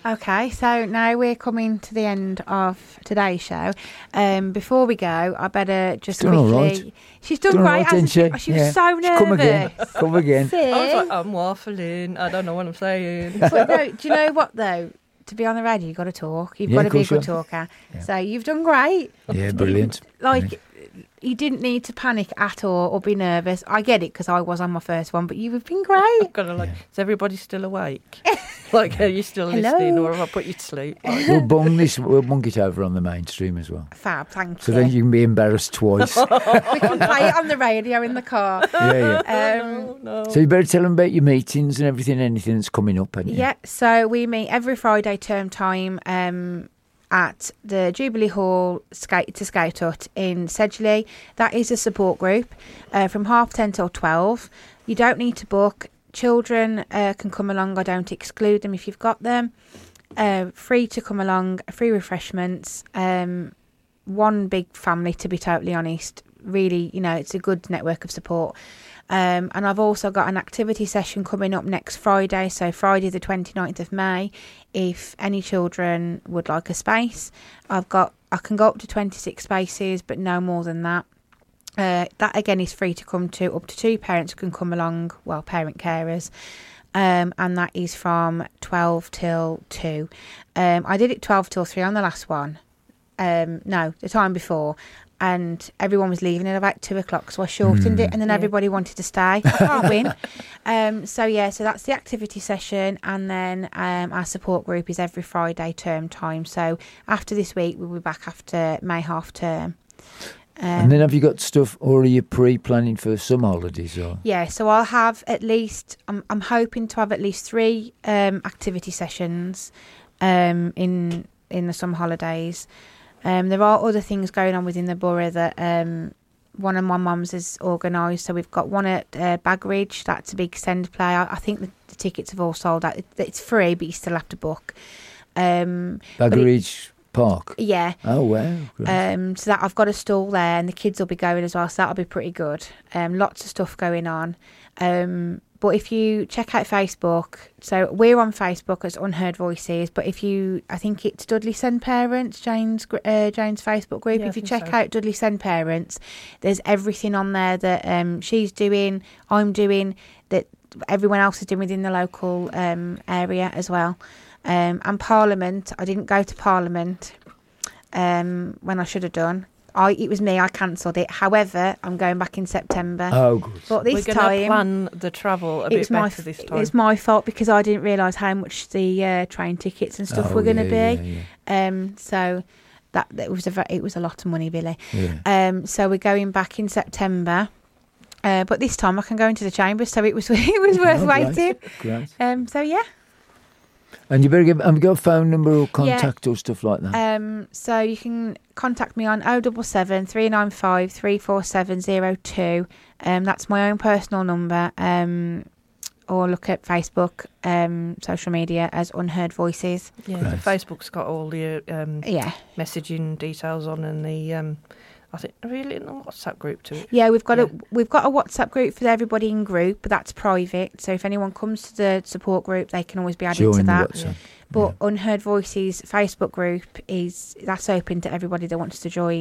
Okay, so now we're coming to the end of today's show. Before we go, I better just She's done quickly. all right. She's done Done all great, right, didn't hasn't she? she was so nervous. Come again. Come again. See? I was like, I'm waffling. I don't know what I'm saying. But no, do you know what though? To be on the radio, you've got to talk. You've got to be a good talker. Yeah. So you've done great. Yeah, brilliant. Like, you didn't need to panic at all or be nervous. I get it because I was on my first one, but you've been great. Kind of like, is everybody still awake? Like, are you still listening, or have I put you to sleep? Like, We'll bung it over on the mainstream as well. Fab, thank So you. then you can be embarrassed twice. We can play it on the radio in the car. Yeah. no. So you better tell them about your meetings and everything, anything that's coming up, haven't you? Yeah, so we meet every Friday term time at the Jubilee Hall Skate Hut in Sedgley. That is a support group from 10:30 till 12. You don't need to book. Children can come along. I don't exclude them if you've got them. Free to come along, free refreshments. One big family, to be totally honest. Really, it's a good network of support. And I've also got an activity session coming up next Friday, so Friday the 29th of May. If any children would like a space, I can go up to 26 spaces, but no more than that. That again is free to come to. Up to 2 parents can come along, parent carers. And that is from 12 till 2. I did it 12 till 3 on the last one. No, the time before. And everyone was leaving at about 2 o'clock, so I shortened it, and then everybody wanted to stay. I can't win. So that's the activity session, and then our support group is every Friday term time. So after this week, we'll be back after May half term. And then have you got stuff, or are you pre-planning for some holidays? Or? Yeah, so I'll have at least, I'm hoping to have at least 3 activity sessions in the summer holidays. There are other things going on within the borough that one of my mums has organised. So we've got one at Bagridge. That's a big send play. I think the tickets have all sold out. It's free, but you still have to book. Bagridge Park? Yeah. Oh, wow. Great. So that I've got a stall there, and the kids will be going as well. So that'll be pretty good. Lots of stuff going on. But if you check out Facebook, so we're on Facebook as Unheard Voices, but I think it's Dudley Send Parents, Jane's Facebook group. Yeah, if you check out Dudley Send Parents, there's everything on there that she's doing, I'm doing, that everyone else is doing within the local area as well. And Parliament, I didn't go to Parliament when I should have done. It was me, I cancelled it. However, I'm going back in September. Oh, good. But this We're going to plan the travel a bit better this time. It's my fault because I didn't realise how much the train tickets and stuff were going to be. Yeah. So that it was a lot of money, Billy. Yeah. So we're going back in September. But this time I can go into the chambers, so it was worth waiting. Great. So yeah. And you better have you got a phone number or contact or stuff like that? So you can contact me on 077 395 34702. That's my own personal number. Or look at Facebook, social media as Unheard Voices. Yeah, the Facebook's got all the messaging details on, and the I think really in the WhatsApp group too. Yeah, we've got a WhatsApp group for everybody in group, but that's private. So if anyone comes to the support group, they can always be added to that. Yeah. But Unheard Voices Facebook group that's open to everybody that wants to join.